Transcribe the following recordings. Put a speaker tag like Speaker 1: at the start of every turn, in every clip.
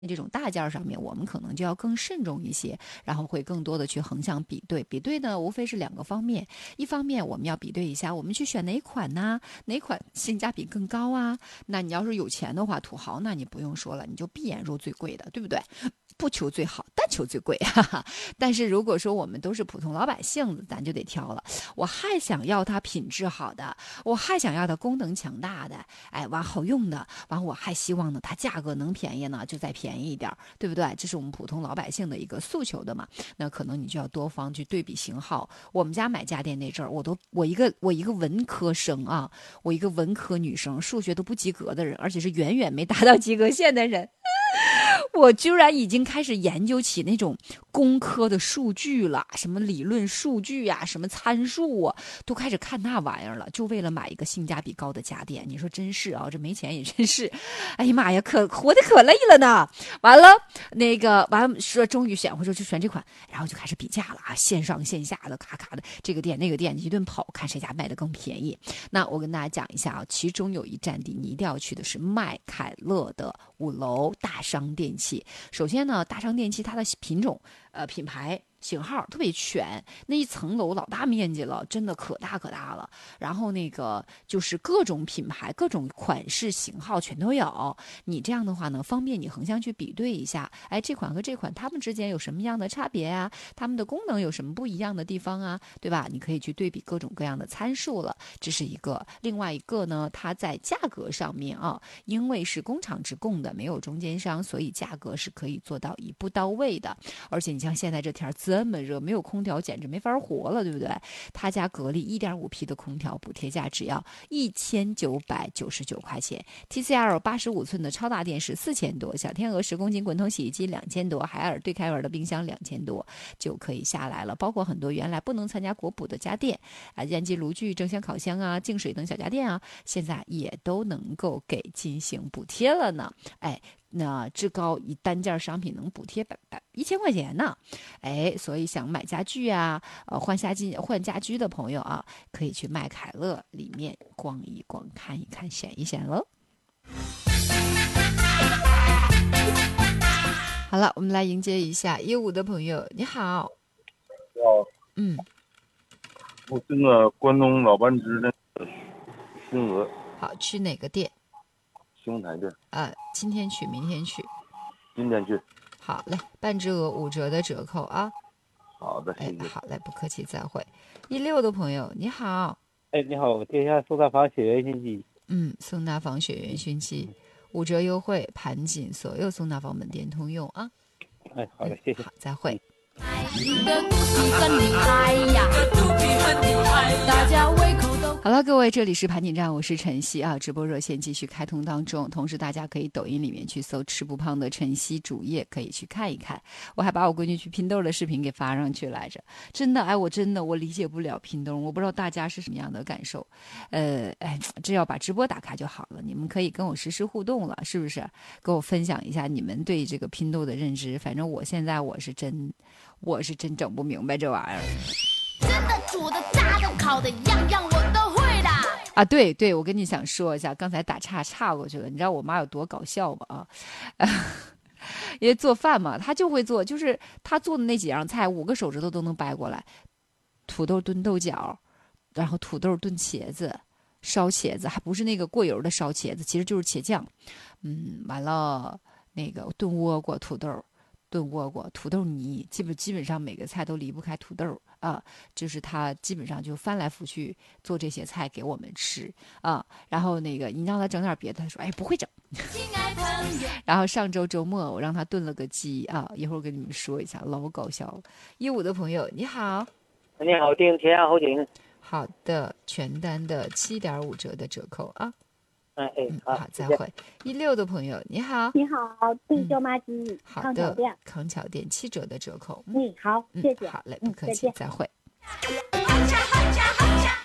Speaker 1: 这种大件上面，我们可能就要更慎重一些，然后会更多的去横向比对。比对呢，无非是两个方面，一方面我们要比对一下，我们去选哪款呢？哪款性价比更高啊？那你要是有钱的话，土豪，那你不用说了，你就闭眼入最贵的，对不对？不求最好，但求最贵，哈哈。但是如果说我们都是普通老百姓，咱就得挑了。我还想要它品质好的，我还想要它功能强大的，哎，完好用的，完我还希望呢它价格能便宜呢，就再便宜一点，对不对？这是我们普通老百姓的一个诉求的嘛。那可能你就要多方去对比型号。我们家买家电那阵儿，我一个文科生啊，我一个文科女生，数学都不及格的人，而且是远远没达到及格线的人。我居然已经开始研究起那种工科的数据了，什么理论数据呀、什么参数啊，都开始看那玩意儿了，就为了买一个性价比高的家电。你说真是啊，这没钱也真是，哎呀妈呀，活得可累了呢。完了，完了说终于选回去就选这款，然后就开始比价了啊，线上线下的咔咔的，这个店那个店一顿跑，看谁家卖的更便宜。那我跟大家讲一下啊，其中有一站地你一定要去的是麦凯乐的5楼大商电器。首先呢，大商电器它的品种、品牌、型号特别全，那一层楼老大面积了，真的可大可大了。然后就是各种品牌、各种款式、型号全都有。你这样的话呢，方便你横向去比对一下，哎，这款和这款它们之间有什么样的差别啊？它们的功能有什么不一样的地方啊？对吧？你可以去对比各种各样的参数了，这是一个。另外一个呢，它在价格上面啊，因为是工厂直供的，没有中间商，所以价格是可以做到一步到位的。而且你像现在这天这么热，没有空调简直没法活了，对不对？他家格力 1.5P 的空调补贴价只要1999块钱 ，TCL 85寸的超大电视4000多，小天鹅10公斤滚筒洗衣机2000多，海尔对开门的冰箱2000多就可以下来了。包括很多原来不能参加国补的家电啊，燃气炉具、蒸箱、烤箱啊、净水等小家电啊，现在也都能够给进行补贴了呢。哎，那至高一单件商品能补贴1000块钱呢，哎，所以想买家具啊，换家居的朋友啊，可以去麦凯乐里面逛一逛、看一看、选一选喽。好了，我们来迎接一下15的朋友，你好。
Speaker 2: 好，
Speaker 1: 嗯，
Speaker 2: 我是那关东老班织的星鹅
Speaker 1: 好，去哪个店？
Speaker 2: 星台店，
Speaker 1: 今天去，明天去。
Speaker 2: 今天去。
Speaker 1: 好嘞，半只鹅5折的折扣啊。
Speaker 2: 好的，谢谢。
Speaker 1: 好嘞，不客气，再会。16的朋友，你好。
Speaker 3: 哎，你好，我接一下宋大房雪原信息。
Speaker 1: 宋大房雪原讯息5折优惠，盘锦所有宋大房门店通用啊。
Speaker 3: 哎，好的，谢谢。
Speaker 1: 好，再会。好了，各位，这里是盘锦站，我是晨曦啊，直播热线继续开通当中，同时大家可以抖音里面去搜吃不胖的晨曦主页，可以去看一看。我还把我闺女去拼豆的视频给发上去来着，真的，我理解不了拼豆，我不知道大家是什么样的感受。这要把直播打开就好了，你们可以跟我实时互动了，是不是？跟我分享一下你们对这个拼豆的认知。反正我现在我是真整不明白这玩意儿。
Speaker 4: 真的煮的、炸的、烤的，样样我都会的。
Speaker 1: 啊，对，我跟你想说一下，刚才打岔过去了。你知道我妈有多搞笑吗？因为做饭嘛，她就会做，就是她做的那几样菜，5个手指头都能掰过来。土豆炖豆角，然后土豆炖茄子，烧茄子，还不是那个过油的烧茄子，其实就是茄酱。完了那个炖倭瓜土豆。炖倭瓜、土豆泥，基本上每个菜都离不开土豆啊，就是他基本上就翻来覆去做这些菜给我们吃啊。然后你让他整点别的，他说不会整。然后上周周末我让他炖了个鸡啊，一会儿跟你们说一下，老搞笑了。15的朋友你好，
Speaker 3: 你好，电天啊，侯景。
Speaker 1: 好的，全单的7.5折的折扣啊。好，再会。16的朋友你好，
Speaker 5: 你好，对椒麻鸡，
Speaker 1: 好的，康桥店7折的折扣。
Speaker 5: 好，谢谢。
Speaker 1: 好嘞，不客气，再会。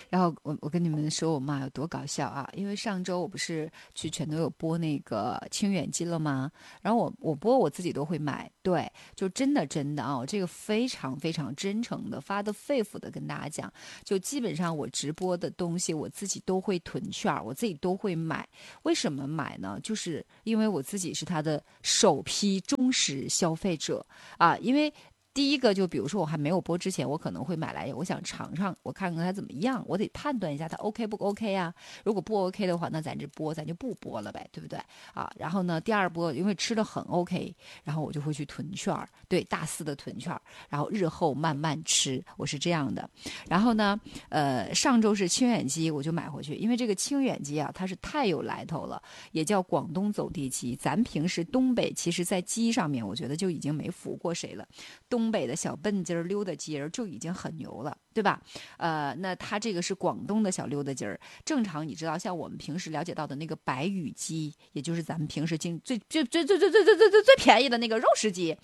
Speaker 1: 然后我跟你们说我妈有多搞笑啊！因为上周我不是去全都有播那个清远机了吗？然后我播我自己都会买，对，就真的啊，我这个非常非常真诚的发的肺腑的跟大家讲，就基本上我直播的东西我自己都会囤券，我自己都会买。为什么买呢？就是因为我自己是他的首批忠实消费者啊，因为。第一个就比如说我还没有播之前，我可能会买来，我想尝尝，我看看它怎么样，我得判断一下它 OK 不 OK 啊。如果不 OK 的话，那咱这播咱就不播了呗，对不对啊？然后呢，第二波因为吃的很 OK，然后我就会去囤券，对，大肆的囤券，然后日后慢慢吃，我是这样的。然后呢，上周是清远鸡，我就买回去，因为这个清远鸡啊，它是太有来头了，也叫广东走地鸡。咱平时东北其实在鸡上面，我觉得就已经没服过谁了。东北的小笨鸡儿、溜达鸡儿就已经很牛了，对吧？那它这个是广东的小溜达鸡儿。正常你知道，像我们平时了解到的那个白羽鸡，也就是咱们平时最便宜的那个肉食鸡，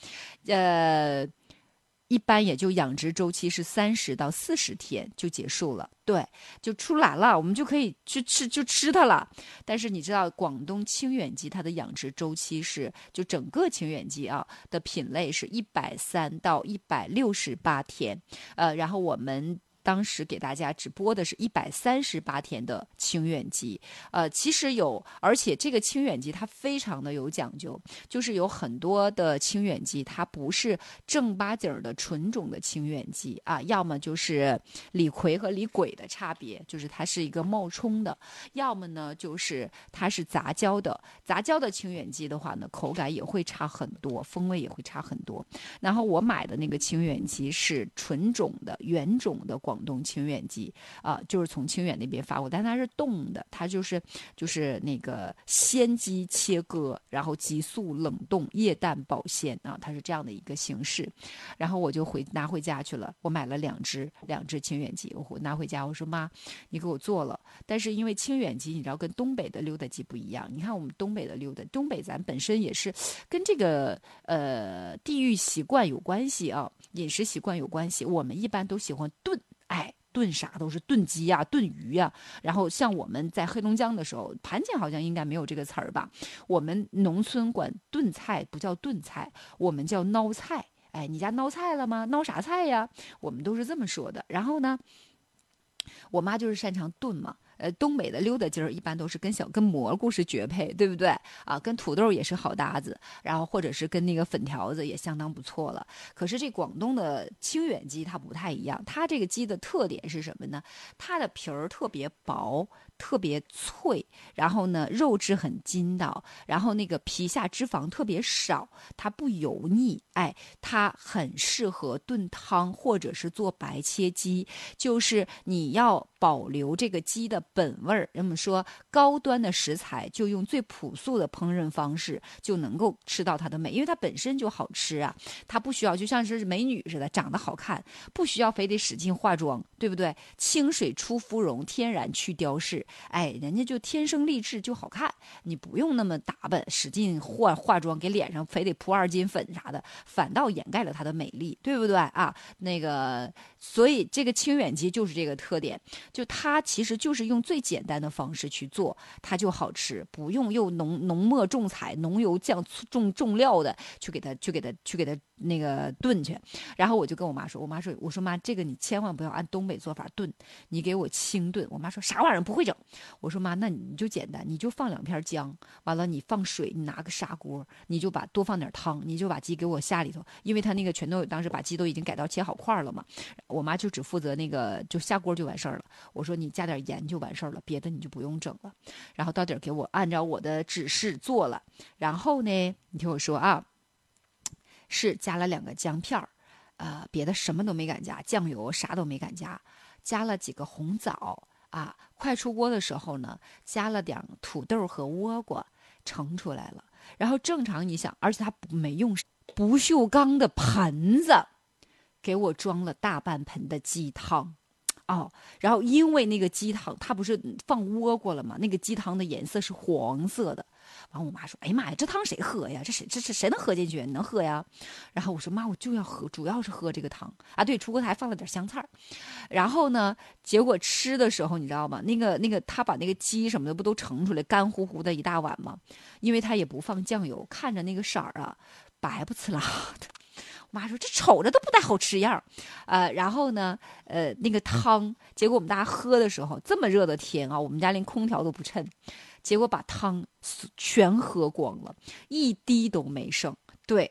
Speaker 1: 一般也就养殖周期是30到40天就结束了，对，就出来了，我们就可以去吃，就吃它了。但是你知道，广东清远鸡它的养殖周期是，就整个清远鸡啊的品类是130到168天，然后我们。当时给大家直播的是138天的清远鸡，其实而且这个清远鸡它非常的有讲究，就是有很多的清远鸡它不是正八经的纯种的清远鸡啊，要么就是李逵和李鬼的差别，就是它是一个冒充的，要么呢就是它是杂交的。杂交的清远鸡的话呢，口感也会差很多，风味也会差很多。然后我买的那个清远鸡是纯种的原种的广东清远鸡啊，就是从清远那边发过，但它是冻的，它就是那个鲜鸡切割，然后急速冷冻，液氮保鲜啊，它是这样的一个形式。然后我就拿回家去了，我买了两只清远鸡，我拿回家，我说妈，你给我做了。但是因为清远鸡你知道跟东北的溜达鸡不一样，你看我们东北的溜达，东北咱本身也是跟这个地域习惯有关系啊，饮食习惯有关系，我们一般都喜欢炖，炖啥都是炖鸡呀、炖鱼呀。然后像我们在黑龙江的时候，盘锦好像应该没有这个词儿吧？我们农村管炖菜不叫炖菜，我们叫捞菜。你家捞菜了吗？捞啥菜呀？我们都是这么说的。然后呢，我妈就是擅长炖嘛。东北的溜达鸡儿一般都是跟蘑菇是绝配，对不对啊？跟土豆也是好搭子，然后或者是跟那个粉条子也相当不错了。可是这广东的清远鸡它不太一样，它这个鸡的特点是什么呢？它的皮儿特别薄，特别脆，然后呢肉质很筋道，然后那个皮下脂肪特别少，它不油腻，它很适合炖汤或者是做白切鸡，就是你要保留这个鸡的本味儿。人们说高端的食材就用最朴素的烹饪方式就能够吃到它的美，因为它本身就好吃啊，它不需要就像是美女似的长得好看，不需要非得使劲化妆，对不对？清水出芙蓉，天然去雕饰，人家就天生丽质就好看，你不用那么打扮，使劲化妆给脸上非得铺2斤粉啥的，反倒掩盖了它的美丽，对不对啊？所以这个清远鸡就是这个特点，就它其实就是用最简单的方式去做，它就好吃，不用又浓墨重彩、浓油酱重料的去给它那个炖去。然后我就跟我妈说，我说妈，这个你千万不要按东北做法炖，你给我清炖。我妈说啥玩意儿不会整。我说妈，那你就简单，你就放2片姜，完了你放水，你拿个砂锅，你就多放点汤，你就把鸡给我下里头，因为他那个全都当时把鸡都已经改到切好块了嘛。我妈就只负责那个就下锅就完事儿了。我说你加点盐就完事儿了，别的你就不用整了。然后到底给我按照我的指示做了，然后呢，你听我说啊，是加了2个姜片儿，别的什么都没敢加，酱油啥都没敢加，加了几个红枣啊。快出锅的时候呢，加了点土豆和倭瓜，盛出来了。然后正常你想，而且他没用不锈钢的盆子，给我装了大半盆的鸡汤。然后因为那个鸡汤它不是放倭瓜了吗？那个鸡汤的颜色是黄色的， 然后我妈说：“哎呀妈呀，这汤谁喝呀？这谁能喝进去？你能喝呀？”然后我说：“妈，我就要喝，主要是喝这个汤啊。对，出锅台放了点香菜。然后呢，结果吃的时候你知道吗？那个他把那个鸡什么的不都盛出来，干乎乎的一大碗吗？因为他也不放酱油，看着那个色儿啊，白不呲啦的。”我妈说这瞅着都不太好吃样然后呢，那个汤，结果我们大家喝的时候，这么热的天啊，我们家连空调都不趁，结果把汤全喝光了，一滴都没剩。